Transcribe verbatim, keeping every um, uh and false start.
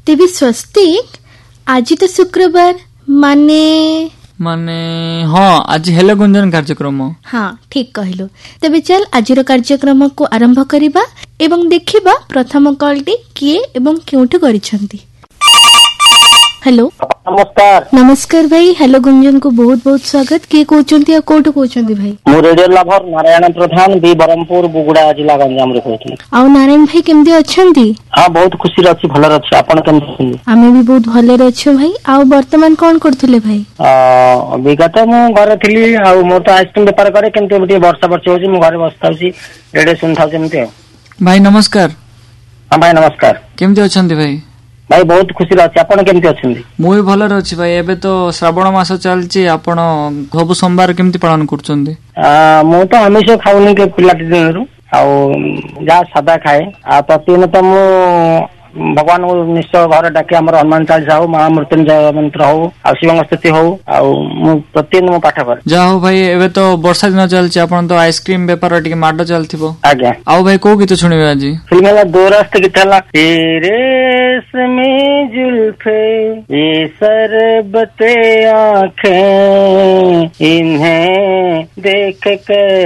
तेबे स्वस्तिक आज तो शुक्रवार माने माने हाँ आज हेलो गुंजन कार्यक्रम। हाँ ठीक कहलु। तेबे चल आजिर कार्यक्रम को आरंभ करिबा एवं देखिबा प्रथम कॉलटी किए एवं क्योंठु करिसंती। हेलो नमस्कार। नमस्कार भाई, हेलो गुंजन को बहुत बहुत स्वागत। किए कहउचंती आ कोठु कहउचंती भाई? मु रेडियो लवर नारायण प्रधान बी बरमपुर बुगुडा जिला गंजाम रे कहउछी। आ नारायण भाई केमदी अछंती? हां बहुत खुशी रे अछि, भले अछि। आपण केमदी छथि? आमे भी बहुत भले रे अछु भाई। आ वर्तमान कोन करथुले भाई? आ विगत मु घरे थिली आ मोर तो आइसक्रीम व्यापार करे, किंतु एबे वर्षा वर्षा होछि, मु घरे बसताउछि रेडियो सुनथाउ जेमते। भाई नमस्कार। हां भाई नमस्कार। केमदी अछंती भाई? भाई बहुत खुशी रे अछि। आपण केमदी अछंती? मु भी भले रे अछि भाई। एबे तो श्रावण मास चलछि, आपण सब सोमवार केमदी पालन करछंती? आ मु तो आमिष खाउनी के पिलाटी दिनरु, आ जा सादा खाए। आ प्रतिदिन तो मु भगवान को निश्चय घर डाके, आम हनुमान चालीसा हो, महामृत्युंजय मंत्र हो, आ शिव स्तुति हो, आ प्रतिदिन मु पाठ करे। जा हो भाई, एबे तो वर्षा दिन चलछि, आपण तो आइसक्रीम व्यापार टिके माड चलथिबो। आज्ञा। आउ भाई को गीत सुनिबे आज? फिल्म ला दो रास्ते गीत हला तेरे रेशमी जुल्फे ये सरबते आँखें, इन्हें देख कर